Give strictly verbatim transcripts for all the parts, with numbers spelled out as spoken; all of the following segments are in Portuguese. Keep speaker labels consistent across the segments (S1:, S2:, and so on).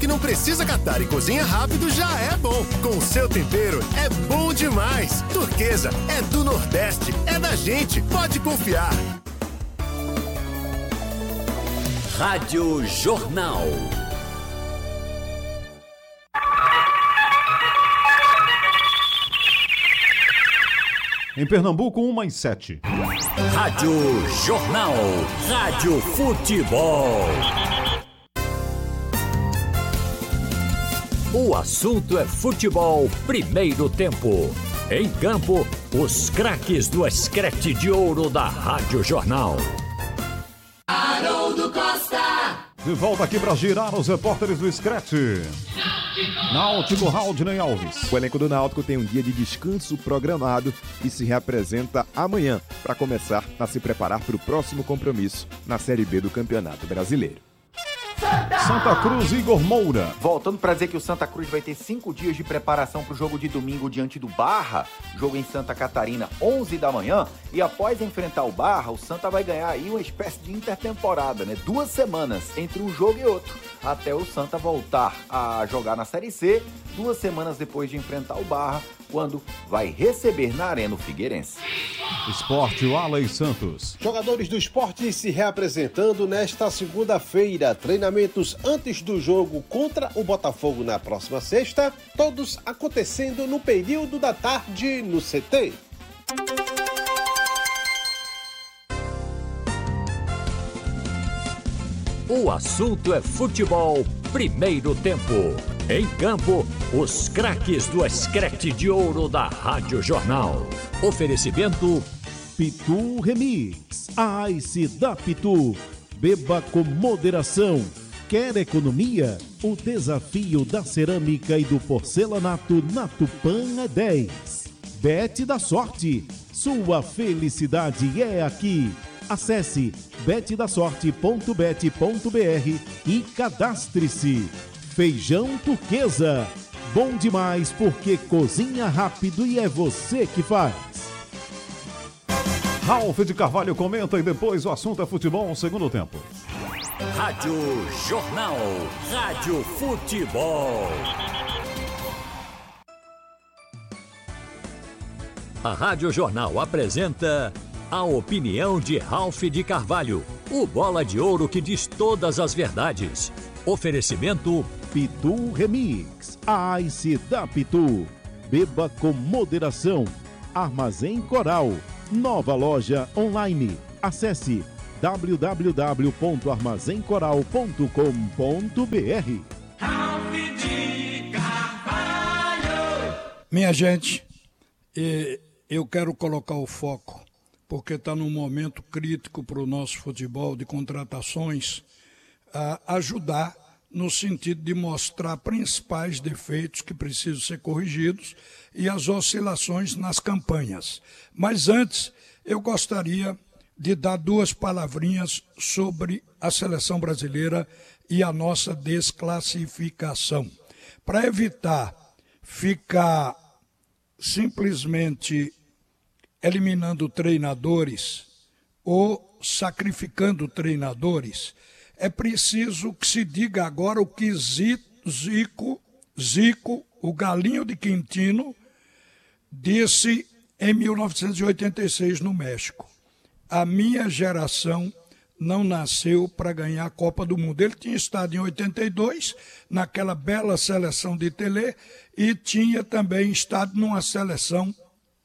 S1: que não precisa catar e cozinha rápido já é bom. Com o seu tempero é bom demais. Turquesa é do Nordeste, é da gente, pode confiar.
S2: Rádio Jornal.
S3: Em Pernambuco, um mais sete.
S2: Rádio Jornal. Rádio Futebol. O assunto é futebol, primeiro tempo. Em campo, os craques do escrete de ouro da Rádio Jornal.
S4: Haroldo Costa.
S3: De volta aqui para girar os repórteres do escrete. Náutico, Raudney Alves.
S5: O elenco do Náutico tem um dia de descanso programado e se reapresenta amanhã para começar a se preparar para o próximo compromisso na Série B do Campeonato Brasileiro.
S3: Santa Cruz, Igor Moura.
S6: Voltando para dizer que o Santa Cruz vai ter cinco dias de preparação para o jogo de domingo diante do Barra, jogo em Santa Catarina, onze da manhã, e após enfrentar o Barra, o Santa vai ganhar aí uma espécie de intertemporada, né? Duas semanas entre um jogo e outro, até o Santa voltar a jogar na Série C, duas semanas depois de enfrentar o Barra, quando vai receber na Arena o Figueirense.
S3: Esporte, o Allen Santos.
S7: Jogadores do esporte se reapresentando nesta segunda-feira. Treinamentos antes do jogo contra o Botafogo na próxima sexta, todos acontecendo no período da tarde no C T.
S2: O assunto é futebol, primeiro tempo. Em campo, os craques do escrete de ouro da Rádio Jornal. Oferecimento
S8: Pitu Remix, a Ice da Pitu. Beba com moderação. Quer economia? O desafio da cerâmica e do porcelanato na Tupã é dez. Bet da Sorte. Sua felicidade é aqui. Acesse bet da sorte ponto bet ponto b r e cadastre-se. Feijão Turquesa. Bom demais porque cozinha rápido e é você que faz.
S3: Ralf de Carvalho comenta e depois o assunto é futebol, segundo tempo.
S2: Rádio Jornal. Rádio Futebol. A Rádio Jornal apresenta a opinião de Ralf de Carvalho, o bola de ouro que diz todas as verdades. Oferecimento
S8: Pitu Remix, a Ice da Pitu. Beba com moderação. Armazém Coral, nova loja online. Acesse w w w ponto armazém coral ponto com ponto b r.
S4: Ralf de Carvalho.
S9: Minha gente, eu quero colocar o foco, porque está num momento crítico para o nosso futebol de contratações, a ajudar no sentido de mostrar principais defeitos que precisam ser corrigidos e as oscilações nas campanhas. Mas antes, eu gostaria de dar duas palavrinhas sobre a seleção brasileira e a nossa desclassificação. Para evitar ficar simplesmente eliminando treinadores ou sacrificando treinadores, é preciso que se diga agora o que Zico, Zico, o galinho de Quintino, disse em mil novecentos e oitenta e seis no México. A minha geração não nasceu para ganhar a Copa do Mundo. Ele tinha estado em oitenta e dois, naquela bela seleção de Tele, e tinha também estado numa seleção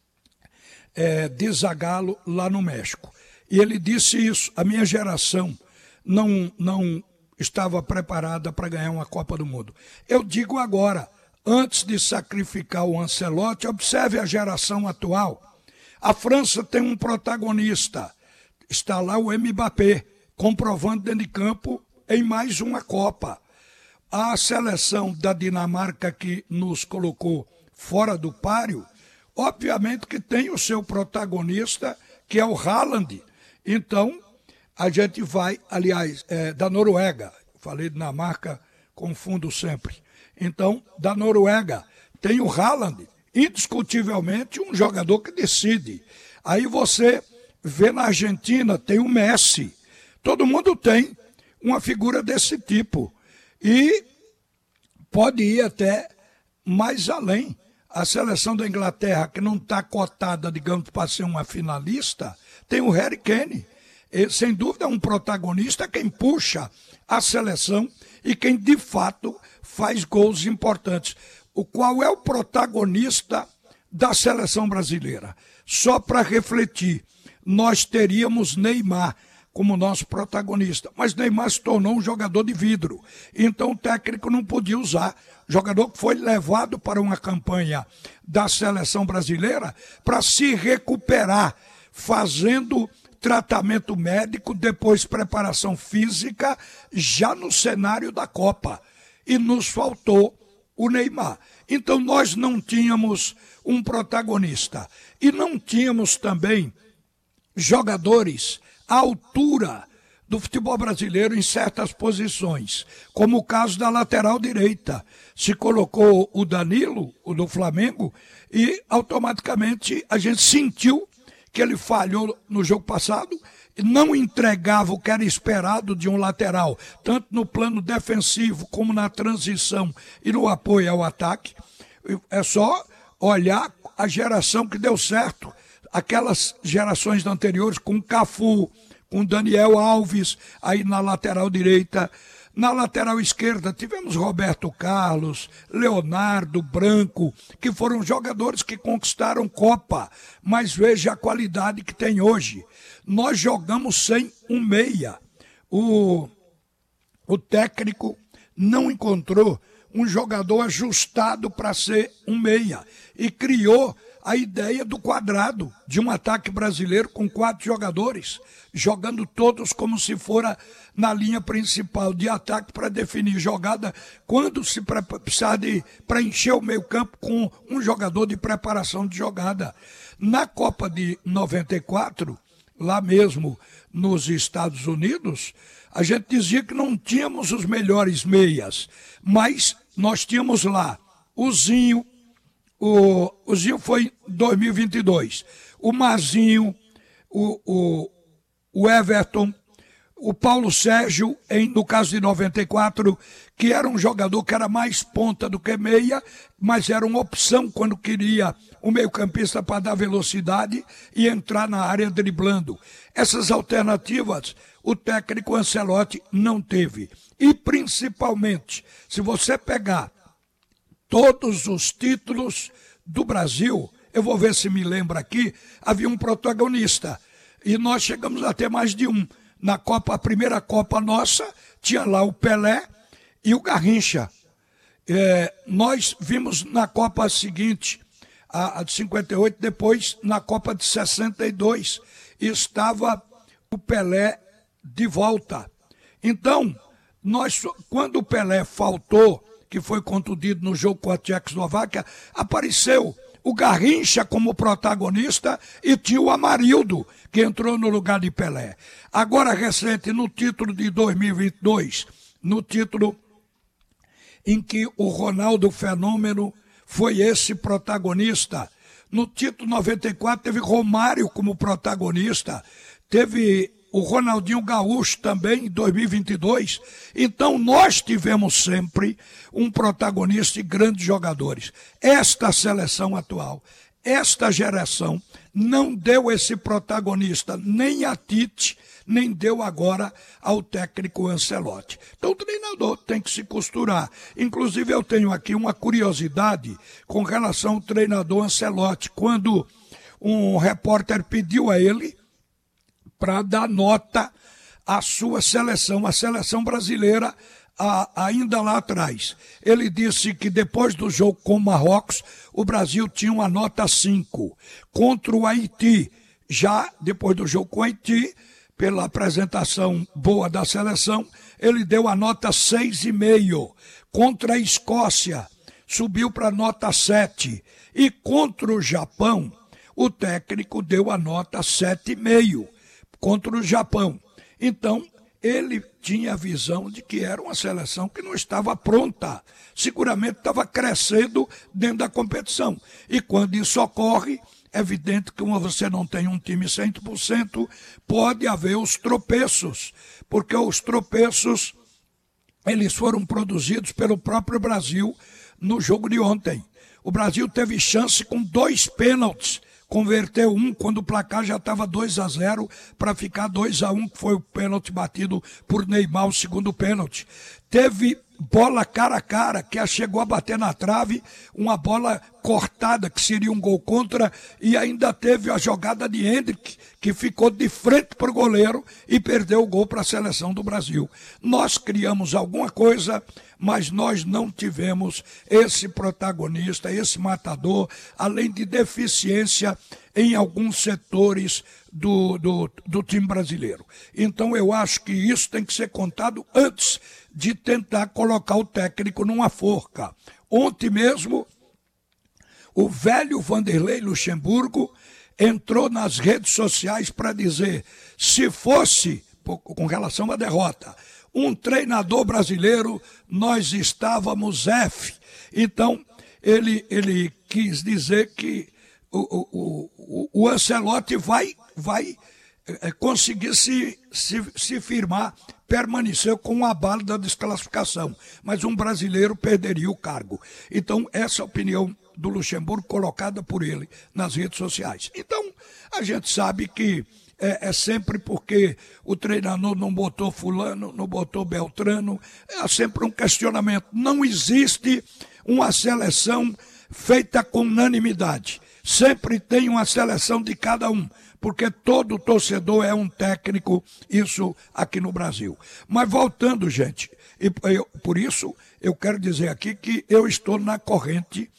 S9: é, de Zagallo lá no México. E ele disse isso, a minha geração não, não estava preparada para ganhar uma Copa do Mundo. Eu digo agora, antes de sacrificar o Ancelotti, observe a geração atual. A França tem um protagonista, está lá o Mbappé, comprovando dentro de campo em mais uma Copa. A seleção da Dinamarca que nos colocou fora do páreo, obviamente que tem o seu protagonista, que é o Haaland. Então, a gente vai, aliás, é, da Noruega, falei Dinamarca, confundo sempre. Então, da Noruega, tem o Haaland, indiscutivelmente um jogador que decide. Aí você vê na Argentina, tem o Messi. Todo mundo tem uma figura desse tipo. E pode ir até mais além. A seleção da Inglaterra, que não está cotada, digamos, para ser uma finalista, tem o Harry Kane. Ele, sem dúvida, é um protagonista, quem puxa a seleção e quem, de fato, faz gols importantes. O qual é o protagonista da seleção brasileira? Só para refletir, nós teríamos Neymar como nosso protagonista, mas Neymar se tornou um jogador de vidro, então o técnico não podia usar. Jogador que foi levado para uma campanha da seleção brasileira para se recuperar, fazendo tratamento médico, depois preparação física, já no cenário da Copa. E nos faltou o Neymar. Então nós não tínhamos um protagonista. E não tínhamos também jogadores à altura do futebol brasileiro em certas posições, como o caso da lateral direita. Se colocou o Danilo, o do Flamengo, e automaticamente a gente sentiu que ele falhou no jogo passado e não entregava o que era esperado de um lateral, tanto no plano defensivo como na transição e no apoio ao ataque. É só olhar a geração que deu certo, aquelas gerações anteriores com o Cafu, com Daniel Alves, aí na lateral direita. Na lateral esquerda tivemos Roberto Carlos, Leonardo, Branco, que foram jogadores que conquistaram Copa, mas veja a qualidade que tem hoje. Nós jogamos sem um meia. O, o técnico não encontrou um jogador ajustado para ser um meia e criou a ideia do quadrado, de um ataque brasileiro com quatro jogadores, jogando todos como se fora na linha principal de ataque para definir jogada, quando se precisar de preencher o meio campo com um jogador de preparação de jogada. Na Copa de noventa e quatro, lá mesmo nos Estados Unidos, a gente dizia que não tínhamos os melhores meias, mas nós tínhamos lá o Zinho. O, o Zinho foi em dois mil e vinte e dois. O Mazinho, o, o, o Everton, o Paulo Sérgio, em, no caso de noventa e quatro, que era um jogador que era mais ponta do que meia, mas era uma opção quando queria o meio-campista para dar velocidade e entrar na área driblando. Essas alternativas o técnico Ancelotti não teve. E principalmente, se você pegar todos os títulos do Brasil, eu vou ver se me lembra aqui, havia um protagonista. E nós chegamos a ter mais de um. Na Copa, a primeira Copa nossa, tinha lá o Pelé e o Garrincha. É, nós vimos na Copa seguinte, a, a de cinquenta e oito, depois na Copa de sessenta e dois, estava o Pelé de volta. Então, nós, quando o Pelé faltou, que foi contundido no jogo com a Tchecoslováquia, apareceu o Garrincha como protagonista e tinha o Amarildo, que entrou no lugar de Pelé. Agora, recente, no título de dois mil e vinte e dois, no título em que o Ronaldo Fenômeno foi esse protagonista, no título noventa e quatro teve Romário como protagonista, teve o Ronaldinho Gaúcho também em dois mil e vinte e dois. Então nós tivemos sempre um protagonista e grandes jogadores. Esta seleção atual, esta geração, não deu esse protagonista nem a Tite, nem deu agora ao técnico Ancelotti. Então o treinador tem que se costurar. Inclusive eu tenho aqui uma curiosidade com relação ao treinador Ancelotti, quando um repórter pediu a ele para dar nota à sua seleção, a seleção brasileira, a, ainda lá atrás. Ele disse que depois do jogo com o Marrocos, o Brasil tinha uma nota cinco. Contra o Haiti, já depois do jogo com o Haiti, pela apresentação boa da seleção, ele deu a nota seis vírgula cinco. Contra a Escócia, subiu para a nota sete. E contra o Japão, o técnico deu a nota sete vírgula cinco. Contra o Japão. Então, ele tinha a visão de que era uma seleção que não estava pronta. Seguramente estava crescendo dentro da competição. E quando isso ocorre, é evidente que quando você não tem um time cem por cento, pode haver os tropeços. Porque os tropeços eles foram produzidos pelo próprio Brasil no jogo de ontem. O Brasil teve chance com dois pênaltis, converteu um quando o placar já estava dois a zero para ficar dois a um, que foi o pênalti batido por Neymar, o segundo pênalti. Teve bola cara a cara, que chegou a bater na trave, uma bola cortada, que seria um gol contra, e ainda teve a jogada de Hendrick, que ficou de frente para o goleiro e perdeu o gol para a seleção do Brasil. Nós criamos alguma coisa, mas nós não tivemos esse protagonista, esse matador, além de deficiência em alguns setores do, do, do time brasileiro. Então eu acho que isso tem que ser contado antes de tentar colocar o técnico numa forca. Ontem mesmo, o velho Vanderlei Luxemburgo entrou nas redes sociais para dizer, se fosse, com relação à derrota, um treinador brasileiro, nós estávamos F. Então, ele, ele quis dizer que o, o, o, o Ancelotti vai, vai é, conseguir se, se, se firmar, permanecer com o abalo da desclassificação. Mas um brasileiro perderia o cargo. Então, essa é a opinião do Luxemburgo colocada por ele nas redes sociais. Então, a gente sabe que é, é sempre porque o treinador não botou fulano, não botou Beltrano, é sempre um questionamento. Não existe uma seleção feita com unanimidade. Sempre tem uma seleção de cada um, porque todo torcedor é um técnico, isso aqui no Brasil. Mas voltando, gente, e eu, por isso eu quero dizer aqui que eu estou na corrente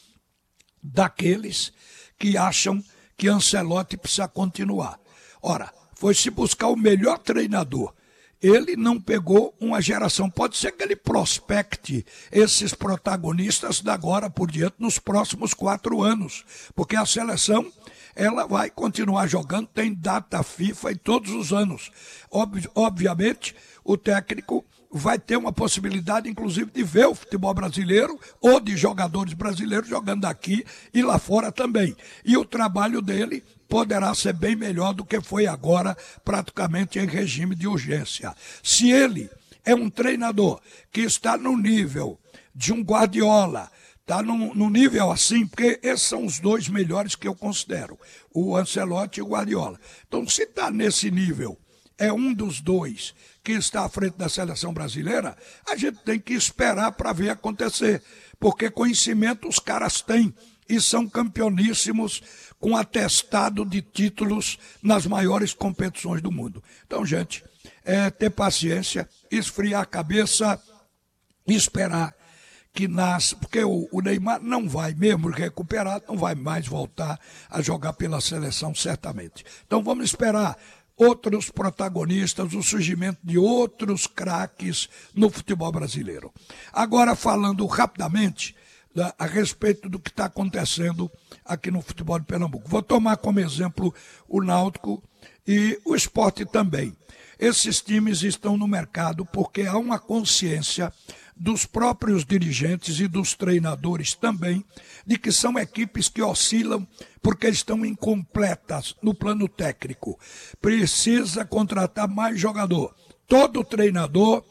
S9: daqueles que acham que Ancelotti precisa continuar. Ora, foi se buscar o melhor treinador. Ele não pegou uma geração. Pode ser que ele prospecte esses protagonistas da agora por diante nos próximos quatro anos. Porque a seleção, ela vai continuar jogando, tem data FIFA e todos os anos. Ob- obviamente, o técnico vai ter uma possibilidade, inclusive, de ver o futebol brasileiro ou de jogadores brasileiros jogando aqui e lá fora também. E o trabalho dele poderá ser bem melhor do que foi agora, praticamente em regime de urgência. Se ele é um treinador que está no nível de um Guardiola, está no, no nível assim, porque esses são os dois melhores que eu considero, o Ancelotti e o Guardiola. Então, se está nesse nível, é um dos dois que está à frente da seleção brasileira, a gente tem que esperar para ver acontecer, porque conhecimento os caras têm e são campeoníssimos com atestado de títulos nas maiores competições do mundo. Então, gente, é ter paciência, esfriar a cabeça e esperar que nasça, porque o, o Neymar não vai, mesmo recuperado, não vai mais voltar a jogar pela seleção, certamente. Então, vamos esperar outros protagonistas, o surgimento de outros craques no futebol brasileiro. Agora, falando rapidamente da, a respeito do que está acontecendo aqui no futebol de Pernambuco. Vou tomar como exemplo o Náutico e o Sport também. Esses times estão no mercado porque há uma consciência dos próprios dirigentes e dos treinadores também, de que são equipes que oscilam porque estão incompletas no plano técnico. Precisa contratar mais jogador. Todo treinador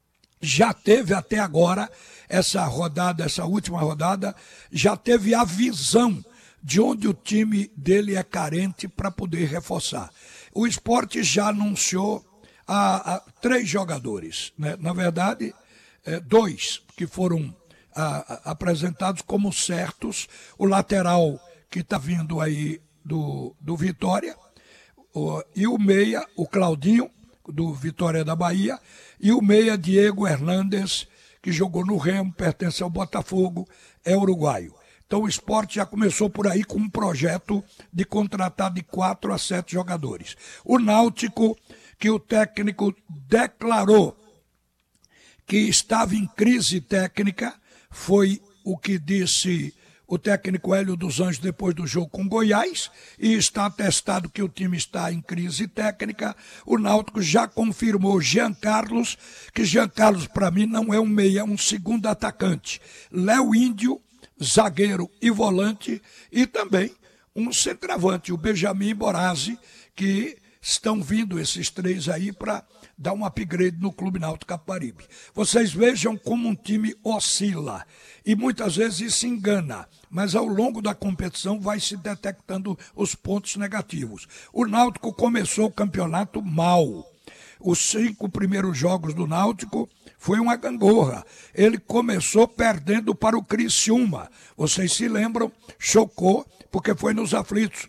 S9: já teve até agora, essa rodada, essa última rodada, já teve a visão de onde o time dele é carente para poder reforçar. O Sport já anunciou a, a, três jogadores, né? Na verdade, é, dois que foram a, a, apresentados como certos. O lateral que está vindo aí do, do Vitória, o, e o meia, o Claudinho, do Vitória da Bahia, e o meia Diego Hernandes, que jogou no Remo, pertence ao Botafogo, é uruguaio. Então o Sport já começou por aí com um projeto de contratar de quatro a sete jogadores. O Náutico, que o técnico declarou que estava em crise técnica, foi o que disse o técnico Hélio dos Anjos depois do jogo com Goiás, e está atestado que o time está em crise técnica. O Náutico já confirmou Jean Carlos, que Jean Carlos para mim não é um meia, é um segundo atacante. Léo Índio, zagueiro e volante, e também um centroavante, o Benjamin Borazzi, que estão vindo esses três aí para dar um upgrade no Clube Náutico Capibaribe. Vocês vejam como um time oscila e muitas vezes isso engana, mas ao longo da competição vai se detectando os pontos negativos. O Náutico começou o campeonato mal. Os cinco primeiros jogos do Náutico foi uma gangorra. Ele começou perdendo para o Criciúma. Vocês se lembram? Chocou, porque foi nos aflitos.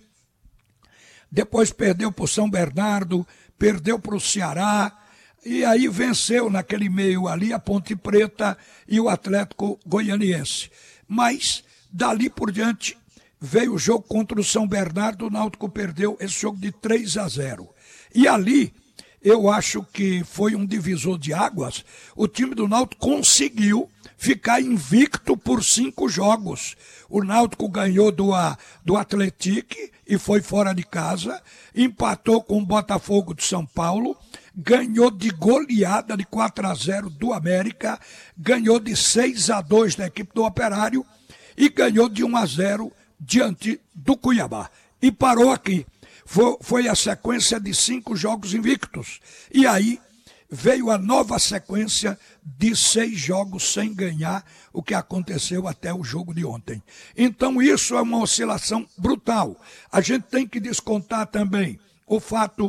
S9: Depois perdeu para o São Bernardo, perdeu para o Ceará, e aí venceu naquele meio ali a Ponte Preta e o Atlético Goianiense. Mas, dali por diante, veio o jogo contra o São Bernardo, o Náutico perdeu esse jogo de três a zero. E ali, eu acho que foi um divisor de águas, o time do Náutico conseguiu ficar invicto por cinco jogos. O Náutico ganhou do, do Atlético e foi fora de casa, empatou com o Botafogo de São Paulo, ganhou de goleada de quatro a zero do América, ganhou de seis a dois da equipe do Operário e ganhou de um a zero diante do Cuiabá. E parou aqui. Foi, foi a sequência de cinco jogos invictos. E aí veio a nova sequência de seis jogos sem ganhar, o que aconteceu até o jogo de ontem. Então isso é uma oscilação brutal. A gente tem que descontar também o fato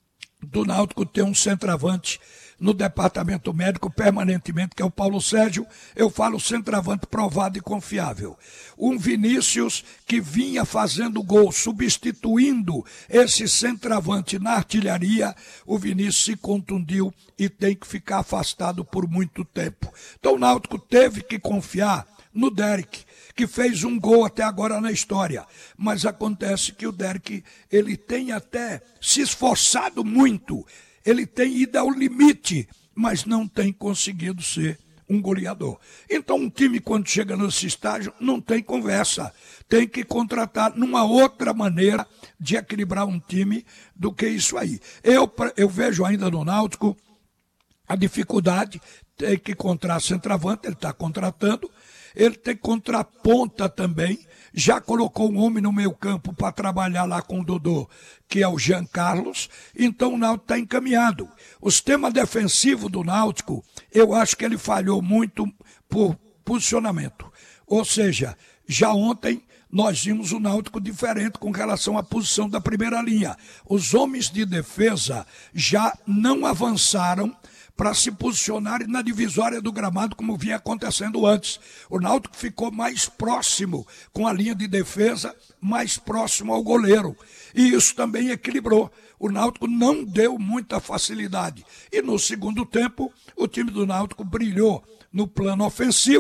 S9: do Náutico ter um centroavante no departamento médico permanentemente, que é o Paulo Sérgio. Eu falo centroavante provado e confiável. Um Vinícius que vinha fazendo gol, substituindo esse centroavante na artilharia, o Vinícius se contundiu e tem que ficar afastado por muito tempo. Então o Náutico teve que confiar no Derek, que fez um gol até agora na história. Mas acontece que o Derek, ele tem até se esforçado muito, ele tem ido ao limite, mas não tem conseguido ser um goleador. Então um time, quando chega nesse estágio, não tem conversa. Tem que contratar numa outra maneira de equilibrar um time do que isso aí. Eu, eu vejo ainda no Náutico a dificuldade, tem que contratar centroavante, ele está contratando, ele tem que contratar ponta também, já colocou um homem no meio campo para trabalhar lá com o Dodô, que é o Jean Carlos, então o Náutico está encaminhado. O sistema defensivo do Náutico, eu acho que ele falhou muito por posicionamento. Ou seja, já ontem nós vimos o Náutico diferente com relação à posição da primeira linha. Os homens de defesa já não avançaram para se posicionarem na divisória do gramado, como vinha acontecendo antes. O Náutico ficou mais próximo com a linha de defesa, mais próximo ao goleiro. E isso também equilibrou. O Náutico não deu muita facilidade. E no segundo tempo, o time do Náutico brilhou no plano ofensivo.